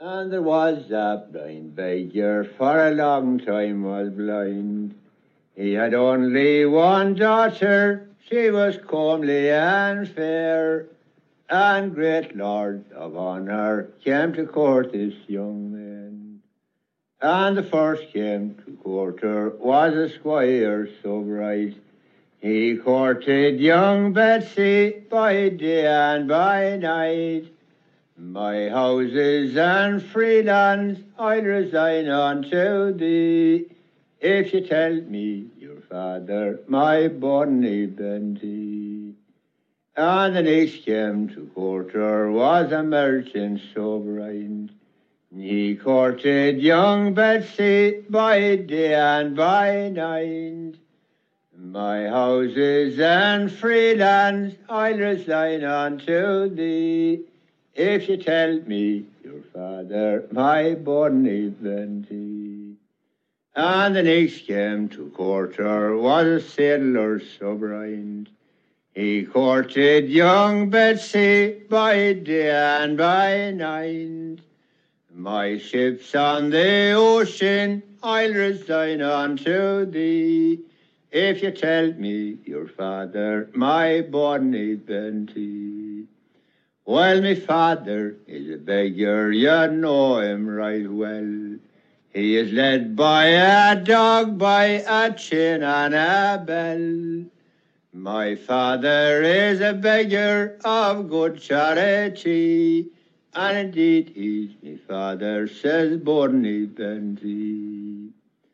And there was a blind beggar for a long time was blind. He had only one daughter, she was comely and fair, and great lords of honour came to court this young man. And the first came to court her was a squire so bright. He courted young Betsy by day and by night. My houses and free lands I'll resign unto thee, if you tell me your father, my bonny Benty. And the next came to court her was a merchant so bright. He courted young Betsy by day and by night. My houses and free lands I'll resign unto thee, if you tell me your father, my bonny Benty. And the next came to court her was a sailor so bright. He courted young Betsy by day and by night. My ships on the ocean I'll resign unto thee, if you tell me your father, my bonny Benty. Well, my father is a beggar, you know him right well. He is led by a dog, by a chain and a bell. My father is a beggar of good charity, and indeed he's my father, says bonny Benty.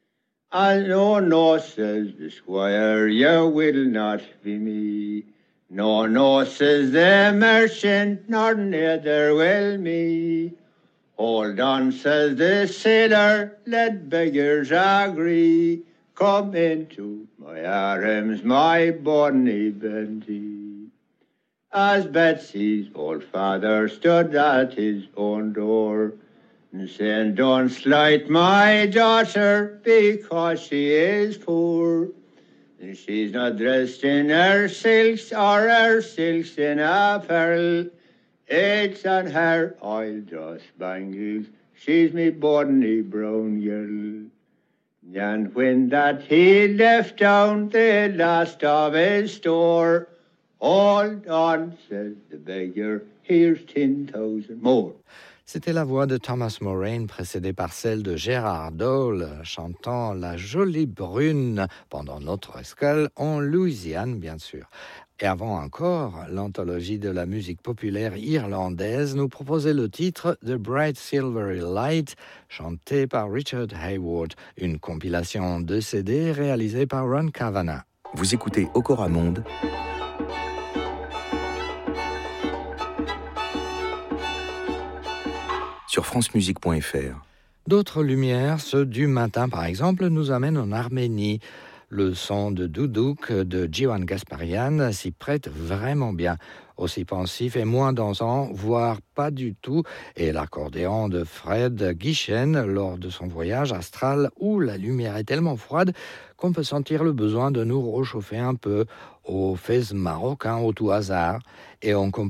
No, no, says the squire, you will not be me. No, no, says the merchant, nor neither will me. Hold on, says the sailor, let beggars agree. Come into my arms, my bonny Benty. As Betsy's old father stood at his own door, saying, don't slight my daughter because she is poor. She's not dressed in her silks or her silks in apparel. It's on her oil just bangles. She's me bonny brown girl. And when that he left down the last of his store, hold on, says the beggar, here's 10,000 more. C'était la voix de Thomas Moraine, précédée par celle de Gérard Dole, chantant La Jolie Brune pendant notre escale en Louisiane, bien sûr. Et avant encore, l'anthologie de la musique populaire irlandaise nous proposait le titre The Bright Silvery Light, chanté par Richard Hayward, une compilation de CD réalisée par Ron Kavanagh. Vous écoutez Okora Monde sur francemusique.fr. D'autres lumières, ceux du matin par exemple, nous amènent en Arménie. Le son de Doudouk de Jivan Gasparian s'y prête vraiment bien. Aussi pensif et moins dansant, voire pas du tout, et l'accordéon de Fred Guichen lors de son voyage astral où la lumière est tellement froide qu'on peut sentir le besoin de nous réchauffer un peu au fez marocain au tout hasard, et on